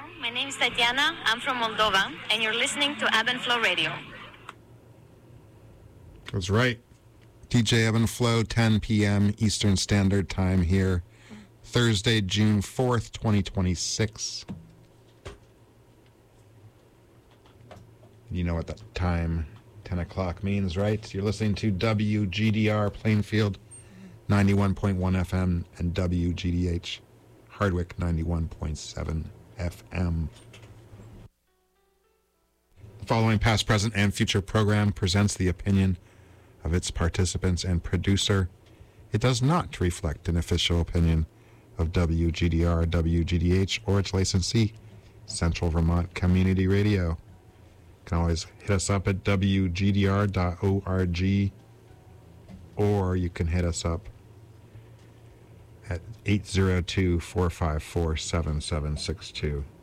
My name is Tatiana. I'm from Moldova, and you're listening to Ebb and Flow Radio. That's right. DJ Ebb and Flow, 10 p.m. Eastern Standard Time here. Thursday, June 4th, 2026. You know what that time, 10 o'clock, means, right? You're listening to WGDR Plainfield, 91.1 FM, and WGDH Hardwick, 91.7 FM. The following past, present, and future program presents the opinion of its participants and producer. It does not reflect an official opinion of WGDR, WGDH, or its licensee, Central Vermont Community Radio. You can always hit us up at WGDR.org, or you can hit us up at 802-454-7762.